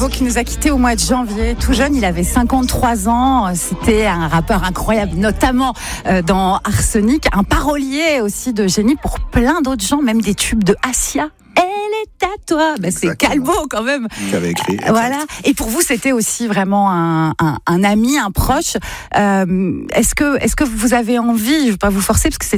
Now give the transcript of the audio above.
qui nous a quittés au mois de janvier. Tout jeune, il avait 53 ans. C'était un rappeur incroyable, notamment dans Arsenic. Un parolier aussi de génie pour plein d'autres gens, même des tubes de Assia. Elle est à toi. C'est Calbo quand même. Qui avait écrit. Voilà. Et pour vous, c'était aussi vraiment un ami, un proche. Est-ce que vous avez envie, je ne veux pas vous forcer parce que c'est